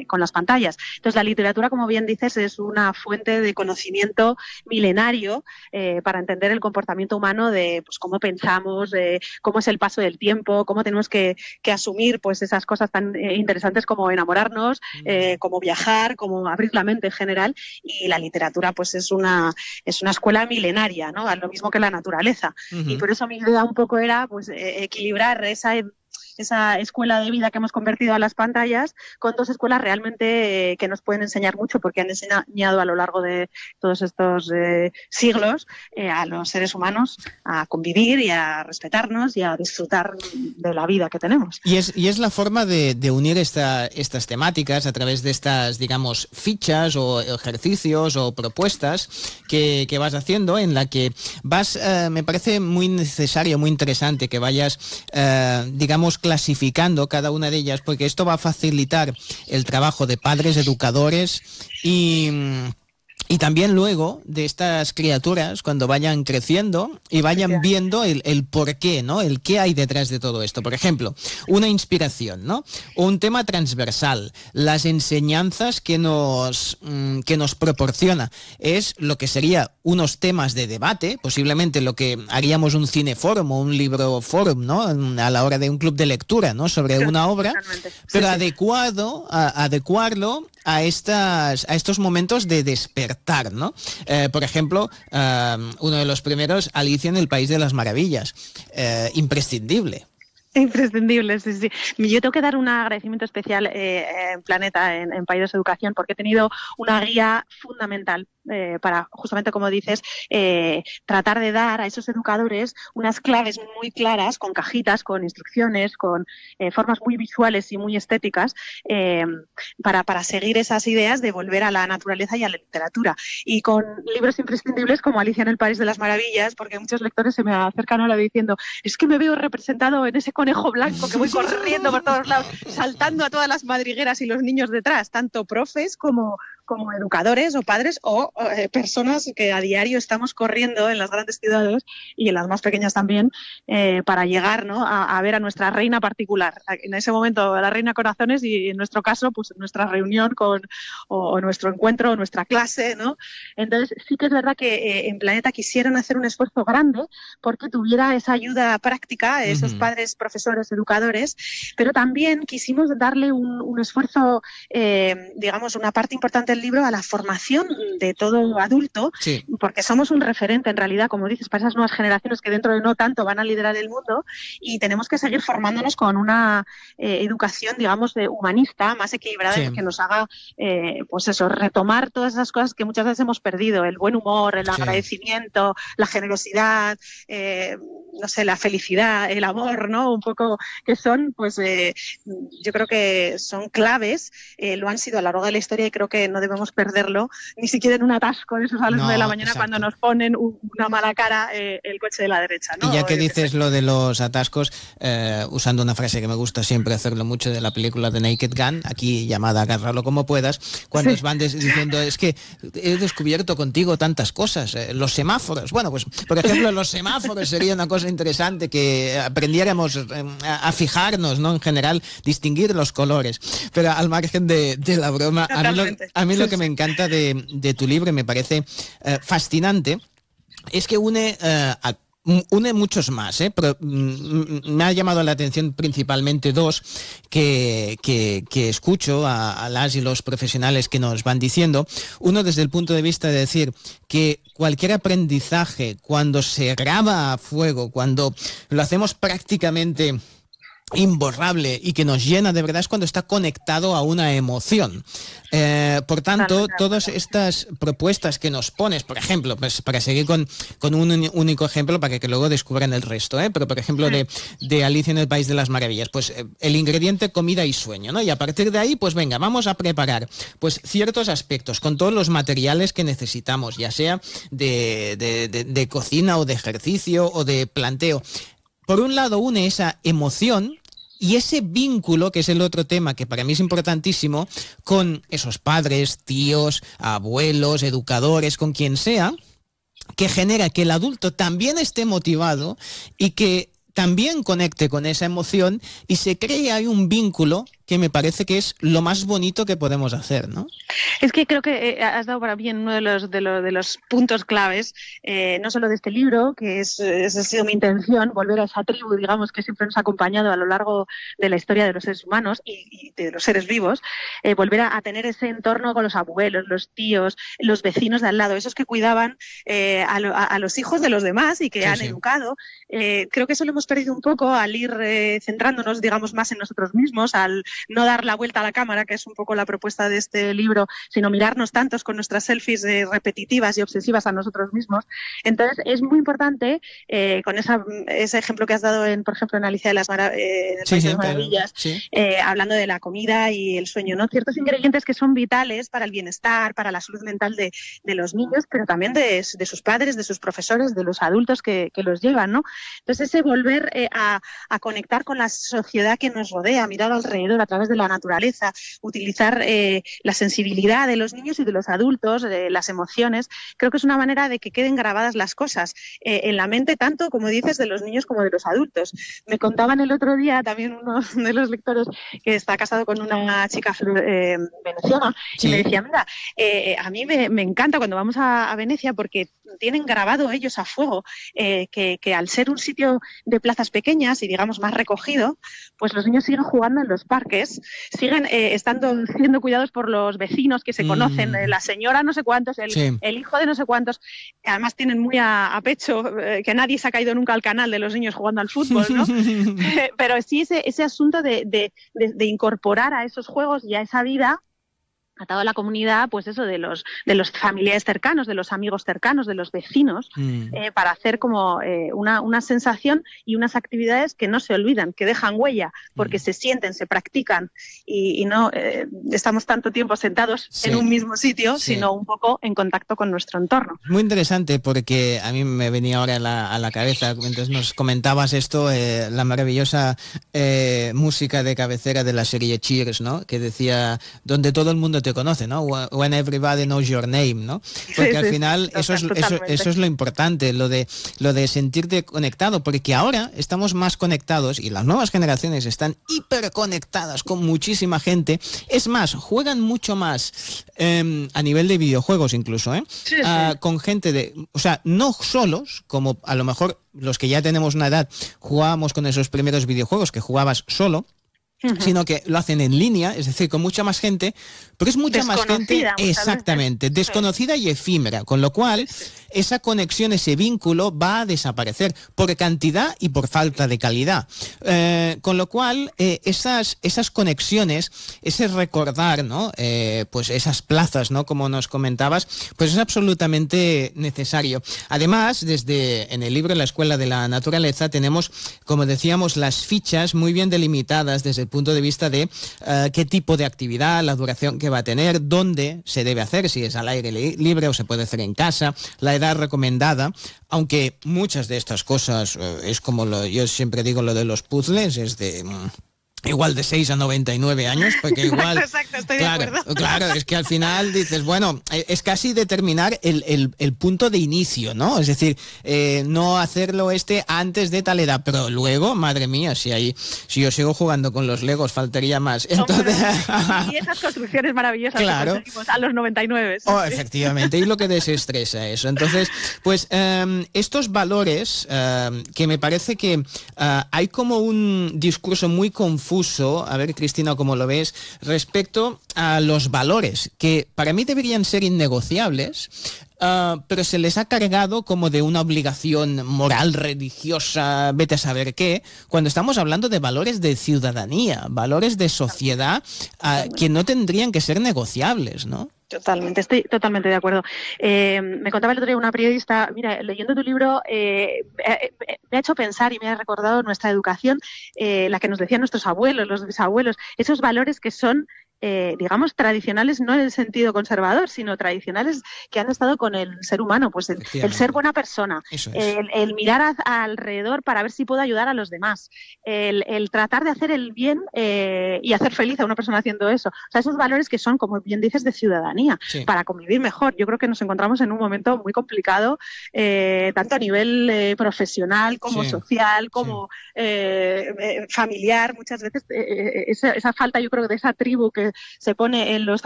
con las pantallas. Entonces, la literatura, como bien dices, es una fuente de conocimiento milenario para entender el comportamiento humano de pues, cómo pensamos, cómo es el paso del tiempo, cómo tenemos que asumir pues, esas cosas tan interesantes como enamorarnos, como viajar, como abrir la mente en general. Y la literatura pues, es una escuela milenaria, ¿no? Lo mismo que la naturaleza. Y por eso mi idea un poco era pues, equilibrar esa escuela de vida que hemos convertido a las pantallas con dos escuelas realmente que nos pueden enseñar mucho, porque han enseñado a lo largo de todos estos siglos a los seres humanos a convivir y a respetarnos y a disfrutar de la vida que tenemos. Y es la forma de unir estas temáticas a través de estas, digamos, fichas o ejercicios o propuestas que vas haciendo, en la que vas, me parece muy necesario, muy interesante que vayas, digamos, clasificando cada una de ellas, porque esto va a facilitar el trabajo de padres, educadores y también luego de estas criaturas cuando vayan creciendo y vayan viendo el por qué, ¿no? El qué hay detrás de todo esto. Por ejemplo, una inspiración, ¿no? O un tema transversal, las enseñanzas que nos proporciona. Es lo que sería unos temas de debate, posiblemente lo que haríamos un cineforum o un libroforum, ¿no? A la hora de un club de lectura, ¿no? Sobre una obra, pero adecuarlo a estos momentos de despertar, ¿no? Por ejemplo, uno de los primeros, Alicia en el País de las Maravillas, imprescindible. Imprescindible, sí, sí. Yo tengo que dar un agradecimiento especial en Planeta, en Paidós Educación, porque he tenido una guía fundamental para, justamente como dices, tratar de dar a esos educadores unas claves muy claras, con cajitas, con instrucciones, con formas muy visuales y muy estéticas, para seguir esas ideas de volver a la naturaleza y a la literatura. Y con libros imprescindibles como Alicia en el País de las Maravillas, porque muchos lectores se me acercan ahora diciendo, es que me veo representado en ese conejo blanco que voy corriendo por todos lados, saltando a todas las madrigueras y los niños detrás, tanto profes como educadores o padres o personas que a diario estamos corriendo en las grandes ciudades y en las más pequeñas también para llegar, ¿no? a ver a nuestra reina particular. En ese momento a la reina corazones y en nuestro caso pues nuestra reunión o nuestro encuentro o nuestra clase, ¿no? Entonces sí que es verdad que en Planeta quisieron hacer un esfuerzo grande porque tuviera esa ayuda práctica, esos padres, profesores, educadores, pero también quisimos darle un esfuerzo, digamos, una parte importante del libro a la formación de todo adulto, porque somos un referente en realidad, como dices, para esas nuevas generaciones que dentro de no tanto van a liderar el mundo y tenemos que seguir formándonos con una educación, digamos, humanista, más equilibrada y que nos haga, pues eso, retomar todas esas cosas que muchas veces hemos perdido, el buen humor, el agradecimiento, la generosidad, no sé, la felicidad, el amor, ¿no? Un poco que son, pues yo creo que son claves, lo han sido a lo largo de la historia y creo que no debemos perderlo, ni siquiera en un atasco de esos a las 9 de la mañana cuando nos ponen una mala cara el coche de la derecha, ¿no? Y ya que dices lo de los atascos, usando una frase que me gusta siempre hacerlo mucho de la película de Naked Gun, aquí llamada Agárralo como puedas, cuando os van diciendo, es que he descubierto contigo tantas cosas, los semáforos, bueno, pues por ejemplo los semáforos sería una cosa interesante que aprendiéramos a fijarnos, ¿no? En general, distinguir los colores, pero al margen de la broma, a mí lo que me encanta de tu libro y me parece fascinante es que une muchos más, pero me ha llamado la atención principalmente dos que escucho a las y los profesionales que nos van diciendo. Uno desde el punto de vista de decir que cualquier aprendizaje, cuando se graba a fuego, cuando lo hacemos prácticamente imborrable y que nos llena de verdad, es cuando está conectado a una emoción. Por tanto, todas estas propuestas que nos pones, por ejemplo, pues para seguir con un único ejemplo para que luego descubran el resto, pero por ejemplo de Alicia en el País de las Maravillas, pues el ingrediente comida y sueño, ¿no? Y a partir de ahí, pues venga, vamos a preparar pues ciertos aspectos con todos los materiales que necesitamos, ya sea de cocina o de ejercicio o de planteo. Por un lado une esa emoción y ese vínculo, que es el otro tema que para mí es importantísimo, con esos padres, tíos, abuelos, educadores, con quien sea, que genera que el adulto también esté motivado y que también conecte con esa emoción y se cree ahí un vínculo que me parece que es lo más bonito que podemos hacer, ¿no? Es que creo que has dado para mí en uno de los puntos claves, no solo de este libro, que esa ha sido mi intención, volver a esa tribu, digamos, que siempre nos ha acompañado a lo largo de la historia de los seres humanos y de los seres vivos, volver a tener ese entorno con los abuelos, los tíos, los vecinos de al lado, esos que cuidaban a los hijos de los demás y que han educado. Creo que eso lo hemos perdido un poco al ir centrándonos, digamos, más en nosotros mismos, al no dar la vuelta a la cámara, que es un poco la propuesta de este libro, sino mirarnos tantos con nuestras selfies repetitivas y obsesivas a nosotros mismos. Entonces, es muy importante, con ese ejemplo que has dado, por ejemplo, en Alicia de las Maravillas, hablando de la comida y el sueño, ¿no? Ciertos ingredientes que son vitales para el bienestar, para la salud mental de los niños, pero también de sus padres, de sus profesores, de los adultos que los llevan, ¿no? Entonces, ese volver a conectar con la sociedad que nos rodea, mirar alrededor a través de la naturaleza, utilizar la sensibilidad de los niños y de los adultos, de las emociones, creo que es una manera de que queden grabadas las cosas en la mente, tanto, como dices, de los niños como de los adultos. Me contaban el otro día también uno de los lectores que está casado con una chica veneciana y me decía, mira, a mí me encanta cuando vamos a Venecia porque tienen grabado ellos a fuego que al ser un sitio de plazas pequeñas y digamos más recogido, pues los niños siguen jugando en los parques, siguen siendo cuidados por los vecinos que se conocen, la señora no sé cuántos, el hijo de no sé cuántos, además tienen muy a pecho que nadie se ha caído nunca al canal de los niños jugando al fútbol, ¿no? Pero sí ese asunto de incorporar a esos juegos y a esa vida atado a la comunidad, pues eso, de los familiares cercanos, de los amigos cercanos, de los vecinos, para hacer como una sensación y unas actividades que no se olvidan, que dejan huella, porque se sienten, se practican y no estamos tanto tiempo sentados en un mismo sitio, sino un poco en contacto con nuestro entorno. Muy interesante, porque a mí me venía ahora a la cabeza, mientras nos comentabas esto, la maravillosa música de cabecera de la serie Cheers, ¿no? Que decía, donde todo el mundo te conoce, ¿no? When everybody knows your name, ¿no? Porque al final eso es lo importante, lo de sentirte conectado, porque ahora estamos más conectados y las nuevas generaciones están hiperconectadas con muchísima gente. Es más, juegan mucho más a nivel de videojuegos incluso, con gente o sea, no solos, como a lo mejor los que ya tenemos una edad jugábamos con esos primeros videojuegos que jugabas solo, sino que lo hacen en línea, es decir, con mucha más gente, pero es mucha más gente, exactamente, desconocida y efímera, con lo cual esa conexión, ese vínculo va a desaparecer por cantidad y por falta de calidad. Con lo cual, esas conexiones, ese recordar, ¿no? Pues esas plazas, ¿no? Como nos comentabas, pues es absolutamente necesario. Además, en el libro La Escuela de la Naturaleza tenemos, como decíamos, las fichas muy bien delimitadas desde el punto de vista de qué tipo de actividad, la duración que va a tener, dónde se debe hacer, si es al aire libre o se puede hacer en casa, la edad recomendada, aunque muchas de estas cosas es como yo siempre digo, lo de los puzzles, es de igual de 6 a 99 años, porque igual... Exacto, estoy de acuerdo. Claro, es que al final dices, bueno, es casi determinar el punto de inicio, ¿no? Es decir, no hacerlo antes de tal edad, pero luego, madre mía, si yo sigo jugando con los Legos, faltaría más. Entonces... y esas construcciones maravillosas que conseguimos a los 99. Oh, efectivamente, y lo que desestresa eso. Entonces, pues estos valores, que me parece que hay como un discurso muy confuso, a ver, Cristina, ¿cómo lo ves? Respecto a los valores, que para mí deberían ser innegociables, pero se les ha cargado como de una obligación moral, religiosa, vete a saber qué, cuando estamos hablando de valores de ciudadanía, valores de sociedad, que no tendrían que ser negociables, ¿no? Totalmente, estoy totalmente de acuerdo. Me contaba el otro día una periodista, mira, leyendo tu libro me ha hecho pensar y me ha recordado nuestra educación, la que nos decían nuestros abuelos, los bisabuelos, esos valores que son digamos, tradicionales no en el sentido conservador, sino tradicionales que han estado con el ser humano, pues el ser buena persona, el mirar alrededor para ver si puedo ayudar a los demás, el tratar de hacer el bien y hacer feliz a una persona haciendo eso. O sea, esos valores que son, como bien dices, de ciudadanía, para convivir mejor. Yo creo que nos encontramos en un momento muy complicado, tanto a nivel profesional como social, como familiar. Muchas veces esa falta, yo creo, de esa tribu que se pone en los